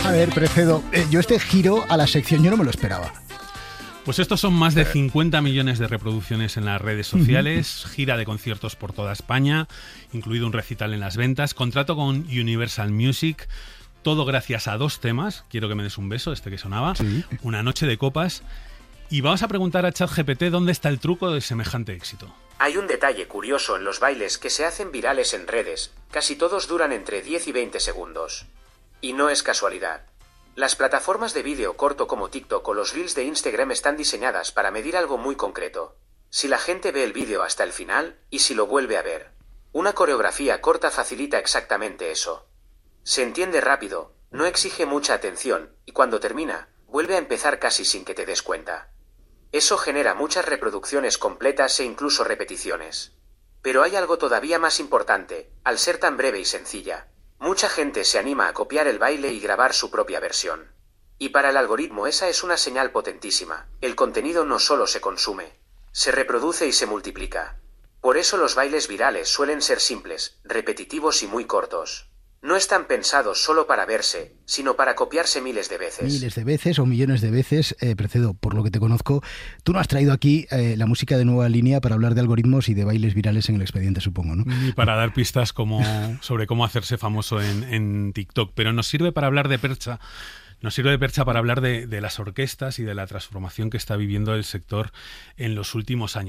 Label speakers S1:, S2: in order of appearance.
S1: A ver, Precedo, yo este giro a la sección yo no me lo esperaba.
S2: Pues estos son más de 50 millones de reproducciones en las redes sociales, gira de conciertos por toda España, incluido un recital en las ventas, contrato con Universal Music, todo gracias a 2 temas, quiero que me des un beso, este que sonaba, sí. Una noche de copas, y vamos a preguntar a ChatGPT dónde está el truco de semejante éxito.
S3: Hay un detalle curioso en los bailes que se hacen virales en redes, casi todos duran entre 10 y 20 segundos. Y no es casualidad. Las plataformas de vídeo corto como TikTok o los Reels de Instagram están diseñadas para medir algo muy concreto. Si la gente ve el vídeo hasta el final, y si lo vuelve a ver. Una coreografía corta facilita exactamente eso. Se entiende rápido, no exige mucha atención, y cuando termina, vuelve a empezar casi sin que te des cuenta. Eso genera muchas reproducciones completas e incluso repeticiones. Pero hay algo todavía más importante, al ser tan breve y sencilla. Mucha gente se anima a copiar el baile y grabar su propia versión. Y para el algoritmo esa es una señal potentísima. El contenido no solo se consume, se reproduce y se multiplica. Por eso los bailes virales suelen ser simples, repetitivos y muy cortos. No están pensados solo para verse, sino para copiarse miles de veces.
S1: Miles de veces o millones de veces, Precedo, por lo que te conozco, tú no has traído aquí la música de Nueva Línea para hablar de algoritmos y de bailes virales en el expediente, supongo, ¿no?
S2: Ni para dar pistas sobre cómo hacerse famoso en TikTok, pero nos sirve para hablar de percha. Nos sirve de percha para hablar de las orquestas y de la transformación que está viviendo el sector en los últimos años.